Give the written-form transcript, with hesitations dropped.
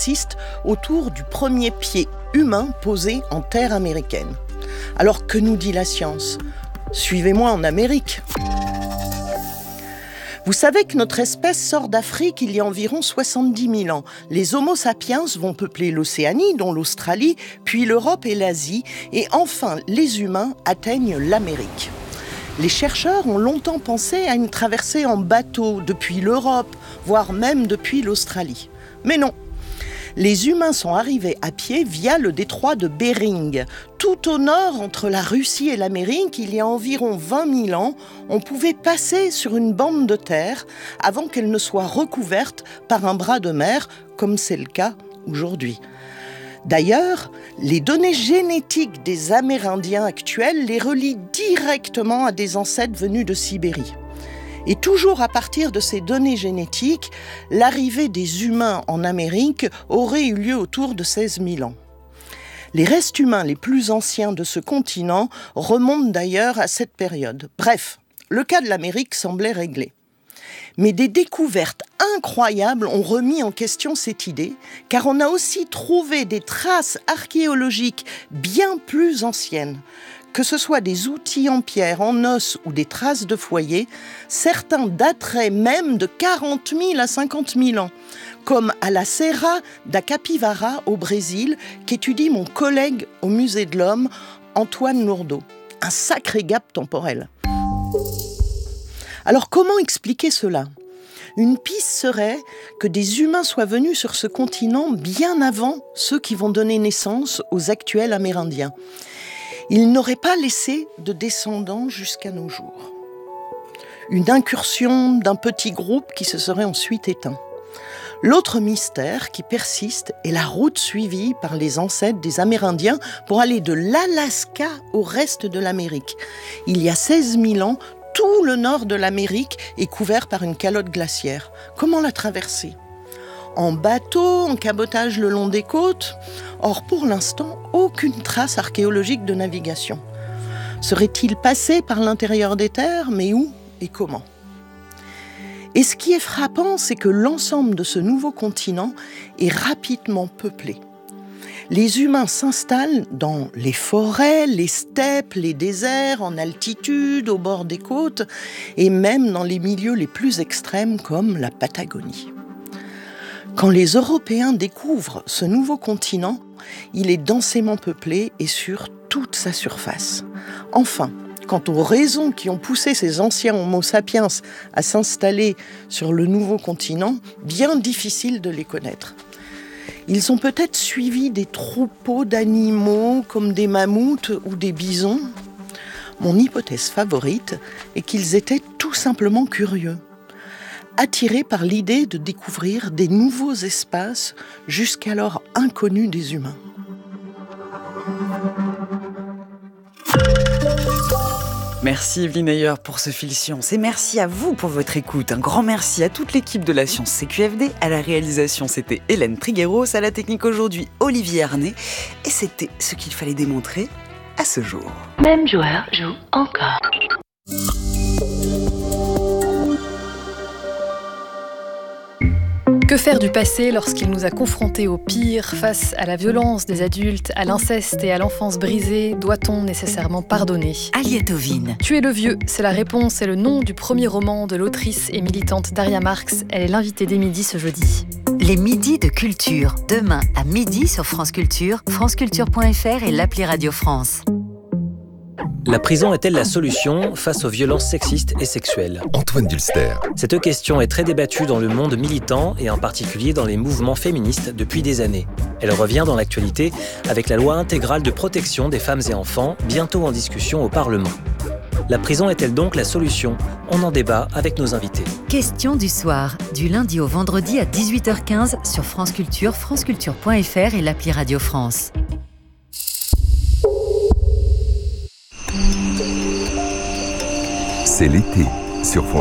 consiste autour du premier pied humain posé en terre américaine. Alors que nous dit la science ? Suivez-moi en Amérique. Vous savez que notre espèce sort d'Afrique il y a environ 70 000 ans. Les Homo sapiens vont peupler l'Océanie, dont l'Australie, puis l'Europe et l'Asie, et enfin les humains atteignent l'Amérique. Les chercheurs ont longtemps pensé à une traversée en bateau depuis l'Europe, voire même depuis l'Australie. Mais non. Les humains sont arrivés à pied via le détroit de Bering. Tout au nord, entre la Russie et l'Amérique, il y a environ 20 000 ans, on pouvait passer sur une bande de terre avant qu'elle ne soit recouverte par un bras de mer, comme c'est le cas aujourd'hui. D'ailleurs, les données génétiques des Amérindiens actuels les relient directement à des ancêtres venus de Sibérie. Et toujours à partir de ces données génétiques, l'arrivée des humains en Amérique aurait eu lieu autour de 16 000 ans. Les restes humains les plus anciens de ce continent remontent d'ailleurs à cette période. Bref, le cas de l'Amérique semblait réglé. Mais des découvertes incroyables ont remis en question cette idée, car on a aussi trouvé des traces archéologiques bien plus anciennes. Que ce soit des outils en pierre, en os ou des traces de foyer, certains dateraient même de 40 000 à 50 000 ans, comme à la Serra da Capivara au Brésil, qu'étudie mon collègue au Musée de l'Homme, Antoine Lourdeau. Un sacré gap temporel. Alors comment expliquer cela ? Une piste serait que des humains soient venus sur ce continent bien avant ceux qui vont donner naissance aux actuels Amérindiens. Ils n'auraient pas laissé de descendants jusqu'à nos jours. Une incursion d'un petit groupe qui se serait ensuite éteint. L'autre mystère qui persiste est la route suivie par les ancêtres des Amérindiens pour aller de l'Alaska au reste de l'Amérique. Il y a 16 000 ans, tout le nord de l'Amérique est couvert par une calotte glaciaire. Comment la traverser ? En bateau, en cabotage le long des côtes ? Or, pour l'instant, aucune trace archéologique de navigation. Serait-il passé par l'intérieur des terres ? Mais où et comment ? Et ce qui est frappant, c'est que l'ensemble de ce nouveau continent est rapidement peuplé. Les humains s'installent dans les forêts, les steppes, les déserts, en altitude, au bord des côtes, et même dans les milieux les plus extrêmes comme la Patagonie. Quand les Européens découvrent ce nouveau continent, il est densément peuplé et sur toute sa surface. Enfin, quant aux raisons qui ont poussé ces anciens Homo sapiens à s'installer sur le nouveau continent, bien difficile de les connaître. Ils ont peut-être suivi des troupeaux d'animaux comme des mammouths ou des bisons. Mon hypothèse favorite est qu'ils étaient tout simplement curieux, attirés par l'idée de découvrir des nouveaux espaces jusqu'alors inconnus des humains. Merci Evelyne Ayer pour ce fil science et merci à vous pour votre écoute. Un grand merci à toute l'équipe de la Science CQFD. À la réalisation, c'était Hélène Trigueros, à la technique aujourd'hui, Olivier Arnay. Et c'était ce qu'il fallait démontrer à ce jour. Même joueur joue encore. Que faire du passé lorsqu'il nous a confrontés au pire, face à la violence des adultes, à l'inceste et à l'enfance brisée? Doit-on nécessairement pardonner? Aliette Ovine. Tuer le vieux, c'est la réponse et le nom du premier roman de l'autrice et militante Daria Marx. Elle est l'invitée des Midis ce jeudi. Les Midis de Culture. Demain à midi sur France Culture, franceculture.fr et l'appli Radio France. La prison est-elle la solution face aux violences sexistes et sexuelles ? Antoine Dulster. Cette question est très débattue dans le monde militant et en particulier dans les mouvements féministes depuis des années. Elle revient dans l'actualité avec la loi intégrale de protection des femmes et enfants, bientôt en discussion au Parlement. La prison est-elle donc la solution ? On en débat avec nos invités. Question du soir, du lundi au vendredi à 18h15 sur France Culture, franceculture.fr et l'appli Radio France. C'est l'été sur France.